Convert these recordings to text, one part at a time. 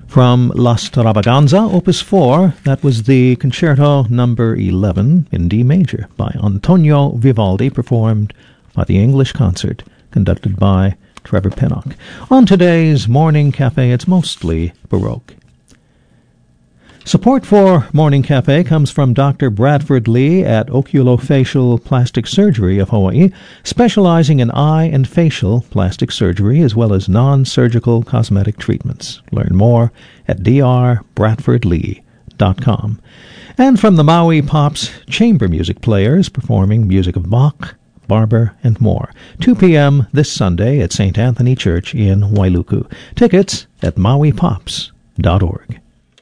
From La Stravaganza, Opus 4, that was the Concerto Number 11 in D major by Antonio Vivaldi, performed by the English Concert, conducted by Trevor Pinnock. On today's Morning Cafe, it's mostly Baroque. Support for Morning Cafe comes from Dr. Bradford Lee at Oculofacial Plastic Surgery of Hawaii, specializing in eye and facial plastic surgery as well as non-surgical cosmetic treatments. Learn more at drbradfordlee.com. And from the Maui Pops Chamber Music Players, performing music of Bach, Barber, and more. 2 p.m. this Sunday at St. Anthony Church in Wailuku. Tickets at mauipops.org.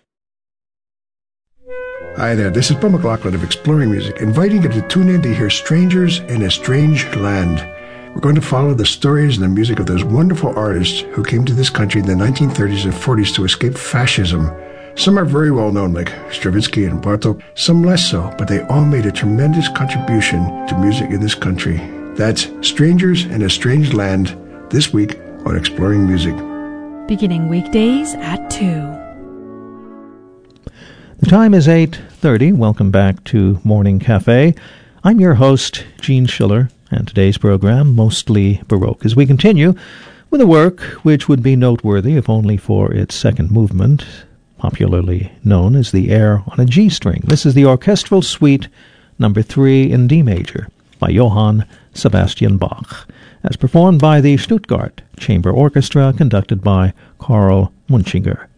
Hi there, this is Paul McLaughlin of Exploring Music, inviting you to tune in to hear Strangers in a Strange Land. We're going to follow the stories and the music of those wonderful artists who came to this country in the 1930s and 40s to escape fascism. Some are very well known, like Stravinsky and Bartók, some less so, but they all made a tremendous contribution to music in this country. That's Strangers in a Strange Land, this week on Exploring Music. Beginning weekdays at 2. The time is 8:30. Welcome back to Morning Cafe. I'm your host, Gene Schiller, and today's program, Mostly Baroque, as we continue with a work which would be noteworthy if only for its second movement, popularly known as the Air on a G string. This is the Orchestral Suite Number 3 in D major by Johann Sebastian Bach, as performed by the Stuttgart Chamber Orchestra, conducted by Karl Munchinger.